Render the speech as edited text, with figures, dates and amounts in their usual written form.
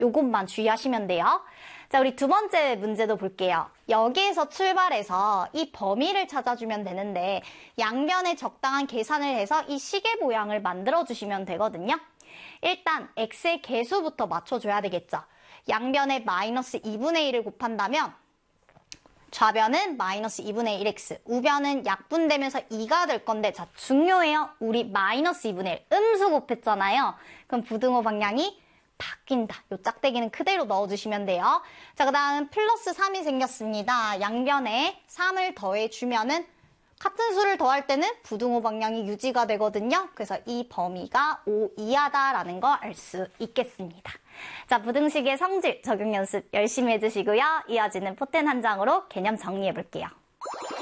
요것만 주의하시면 돼요. 자, 우리 두 번째 문제도 볼게요. 여기에서 출발해서 이 범위를 찾아주면 되는데 양변에 적당한 계산을 해서 이 시계 모양을 만들어주시면 되거든요. 일단 x의 개수부터 맞춰줘야 되겠죠. 양변에 마이너스 2분의 1을 곱한다면 좌변은 마이너스 2분의 1x, 우변은 약분되면서 2가 될 건데, 자, 중요해요. 우리 마이너스 2분의 1, 음수 곱했잖아요. 그럼 부등호 방향이 바뀐다. 요 짝대기는 그대로 넣어주시면 돼요. 자, 그 다음 플러스 3이 생겼습니다. 양변에 3을 더해주면은 같은 수를 더할 때는 부등호 방향이 유지가 되거든요. 그래서 이 범위가 5 이하다라는 거 알 수 있겠습니다. 자, 부등식의 성질 적용 연습 열심히 해주시고요. 이어지는 포텐 한 장으로 개념 정리해 볼게요.